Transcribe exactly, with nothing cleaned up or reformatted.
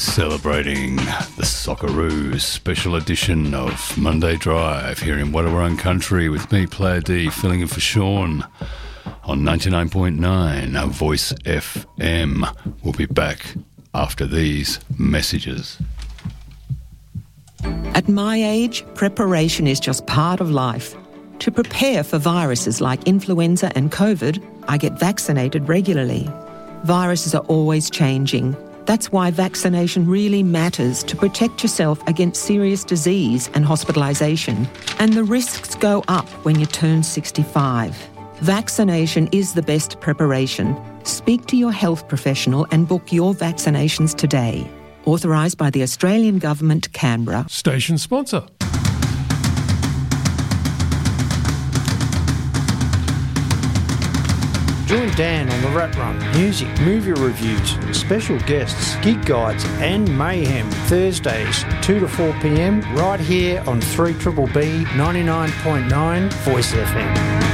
Celebrating the Socceroos special edition of Monday Drive here in Wadawurrung Country with me, Player D, filling in for Sean on ninety-nine point nine Voice F M. We'll be back after these messages. At my age, preparation is just part of life. To prepare for viruses like influenza and COVID, I get vaccinated regularly. Viruses are always changing. That's why vaccination really matters to protect yourself against serious disease and hospitalisation. And the risks go up when you turn sixty-five. Vaccination is the best preparation. Speak to your health professional and book your vaccinations today. Authorised by the Australian Government, Canberra. Station sponsor. Join Dan on the Rat Run. Music, movie reviews, special guests, gig guides and mayhem. Thursdays, two to four p m, right here on three B B B ninety-nine point nine Voice F M.